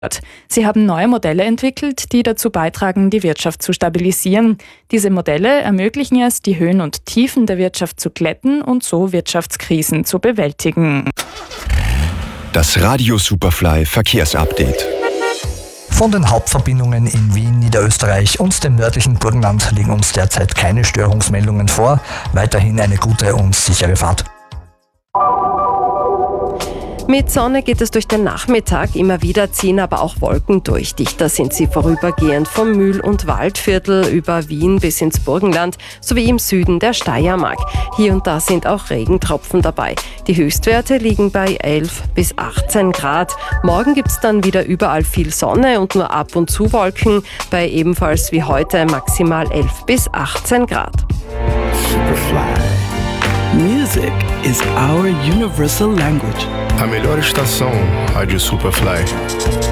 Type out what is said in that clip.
Sie haben neue Modelle entwickelt, die dazu beitragen, die Wirtschaft zu stabilisieren. Diese Modelle ermöglichen es, die Höhen und Tiefen der Wirtschaft zu glätten und so Wirtschaftskrisen zu bewältigen. Das Radio Superfly Verkehrsupdate. Von den Hauptverbindungen in Wien, Niederösterreich und dem nördlichen Burgenland liegen uns derzeit keine Störungsmeldungen vor. Weiterhin eine gute und sichere Fahrt. Mit Sonne geht es durch den Nachmittag, immer wieder ziehen aber auch Wolken durch. Dichter sind sie vorübergehend vom Mühl- und Waldviertel über Wien bis ins Burgenland sowie im Süden der Steiermark. Hier und da sind auch Regentropfen dabei. Die Höchstwerte liegen bei 11 bis 18 Grad. Morgen gibt es dann wieder überall viel Sonne und nur ab und zu Wolken, bei ebenfalls wie heute maximal 11 bis 18 Grad. Superfly. Music is our universal language. A melhor estação, Rádio Superfly.